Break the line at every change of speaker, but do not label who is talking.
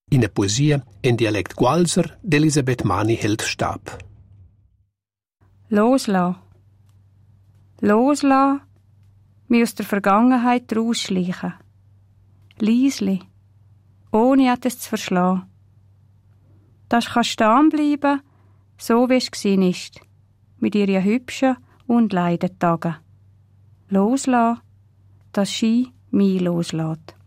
In der Poesie in Dialekt Gualser d'Elisabeth Mani hält Stab.
Loslassen. Loslassen, mich aus der Vergangenheit rausschleichen. Leisli, ohne etwas zu verschlagen. Das kann stehen bleiben, so wie es gewesen ist, mit ihren hübschen und Leidentagen. Loslassen, dass Ski mich loslässt.